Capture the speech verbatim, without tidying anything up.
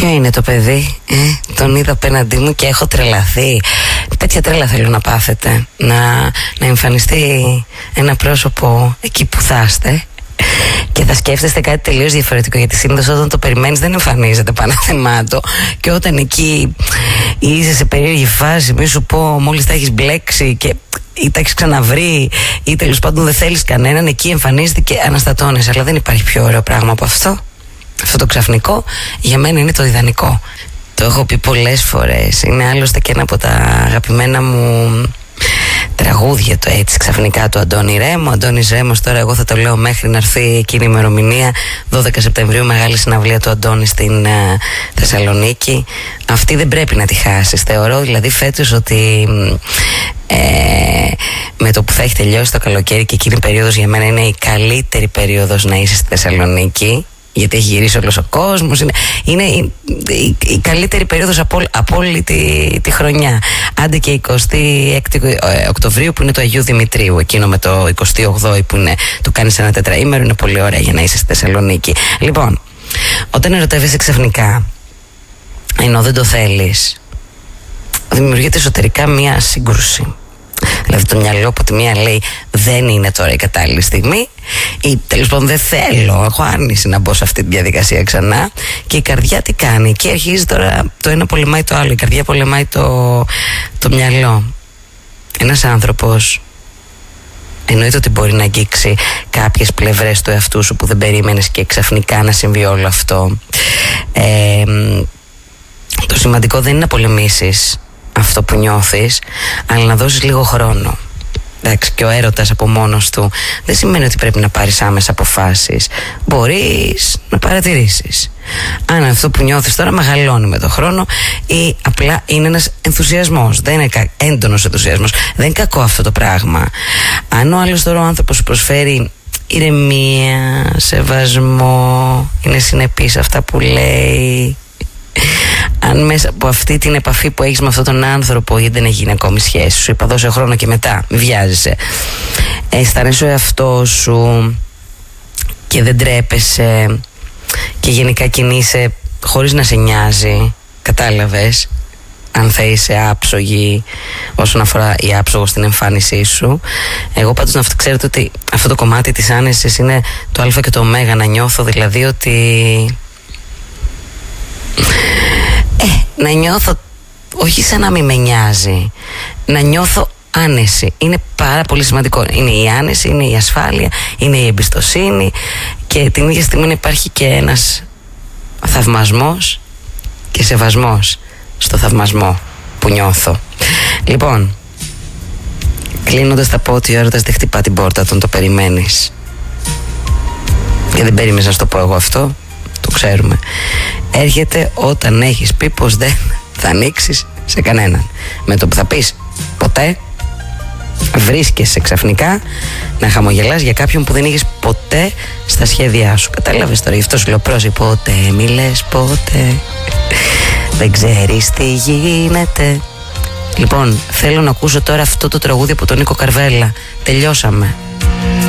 Ποιο είναι το παιδί, ε? Τον είδα απέναντί μου και έχω τρελαθεί. Τέτοια τρέλα θέλω να πάθετε. Να, να εμφανιστεί ένα πρόσωπο εκεί που θα είστε και θα σκέφτεστε κάτι τελείως διαφορετικό. Γιατί συνήθως όταν το περιμένεις δεν εμφανίζεται παναθεμάτο. Και όταν εκεί είσαι σε περίεργη φάση, μη σου πω μόλις τα έχεις μπλέξει και ή τα έχεις ξαναβρει ή τέλος πάντων δεν θέλεις κανέναν, εκεί εμφανίζεται και αναστατώνεσαι. Αλλά δεν υπάρχει πιο ωραίο πράγμα από αυτό. Αυτό το ξαφνικό για μένα είναι το ιδανικό. Το έχω πει πολλές φορές. Είναι άλλωστε και ένα από τα αγαπημένα μου τραγούδια, το έτσι ξαφνικά, του Αντώνη Ρέμο. Ο Αντώνης Ρέμος, τώρα εγώ θα το λέω μέχρι να έρθει εκείνη η ημερομηνία, δώδεκα Σεπτεμβρίου, μεγάλη συναυλία του Αντώνη στην uh, Θεσσαλονίκη. Αυτή δεν πρέπει να τη χάσεις. Θεωρώ δηλαδή φέτος ότι ε, με το που θα έχει τελειώσει το καλοκαίρι, και εκείνη η περίοδος για μένα είναι η καλύτερη περίοδος να είσαι στη Θεσσαλονίκη, γιατί έχει γυρίσει όλος ο κόσμος. Είναι, είναι η, η, η καλύτερη περίοδος από, από όλη τη, τη χρονιά. Άντε και εικοστή έκτη Οκτωβρίου που είναι το Αγίου Δημητρίου. Εκείνο με το εικοστή όγδοη που είναι, το κάνεις ένα τετραήμερο, είναι πολύ ωραία για να είσαι στη Θεσσαλονίκη. Λοιπόν, όταν ερωτεύεσαι ξαφνικά, ενώ δεν το θέλεις, δημιουργείται εσωτερικά μία σύγκρουση. Δηλαδή το μυαλό από τη μία λέει δεν είναι τώρα η κατάλληλη στιγμή, ή τέλος πάντων δεν θέλω, έχω άρνηση να μπω σε αυτή τη διαδικασία ξανά. Και η καρδιά τι κάνει? Και αρχίζει τώρα το ένα πολεμάει το άλλο. Η καρδιά πολεμάει το, το μυαλό. Ένας άνθρωπος εννοείται ότι μπορεί να αγγίξει κάποιες πλευρές του εαυτού σου που δεν περίμενες και ξαφνικά να συμβεί όλο αυτό. ε, Το σημαντικό δεν είναι να πολεμήσεις αυτό που νιώθεις, αλλά να δώσεις λίγο χρόνο. Εντάξει, και ο έρωτας από μόνος του δεν σημαίνει ότι πρέπει να πάρεις άμεσα αποφάσεις. Μπορείς να παρατηρήσεις αν αυτό που νιώθεις τώρα μεγαλώνει με τον χρόνο ή απλά είναι ένας ενθουσιασμός. Δεν είναι κα... έντονος ενθουσιασμός. Δεν είναι κακό αυτό το πράγμα. Αν ο άλλος τώρα ο άνθρωπος σου προσφέρει ηρεμία, σεβασμό, είναι συνεπής αυτά που λέει, αν μέσα από αυτή την επαφή που έχεις με αυτόν τον άνθρωπο, γιατί δεν έχει γίνει ακόμη σχέση σου, είπα δώσε χρόνο και μετά, μη βιάζεσαι, αισθάνεσαι ο εαυτό σου και δεν τρέπεσαι και γενικά κινείσαι χωρίς να σε νοιάζει, κατάλαβες, αν θα είσαι άψογη όσον αφορά η άψογο στην εμφάνισή σου. Εγώ πάντως να ξέρετε ότι αυτό το κομμάτι της άνεσης είναι το α και το ω, να νιώθω δηλαδή ότι Ε, να νιώθω, όχι σαν να μην με νοιάζει, να νιώθω άνεση. Είναι πάρα πολύ σημαντικό. Είναι η άνεση, είναι η ασφάλεια, είναι η εμπιστοσύνη, και την ίδια στιγμή υπάρχει και ένας θαυμασμός και σεβασμός στο θαυμασμό που νιώθω. Λοιπόν, κλείνοντας θα πω ότι ο έρωτας δεν χτυπά την πόρτα όταν το περιμένεις. Και δεν περίμενες να σου το πω εγώ αυτό, το ξέρουμε. Έρχεται όταν έχεις πει πως δεν θα ανοίξεις σε κανέναν. Με το που θα πεις ποτέ, βρίσκεσαι ξαφνικά να χαμογελάς για κάποιον που δεν είχες ποτέ στα σχέδιά σου. Κατάλαβες τώρα? Γι' αυτό σου λέω πρόσεχε, ποτέ μη λες ποτέ, δεν ξέρεις τι γίνεται. Λοιπόν, θέλω να ακούσω τώρα αυτό το τραγούδι από τον Νίκο Καρβέλα. Τελειώσαμε.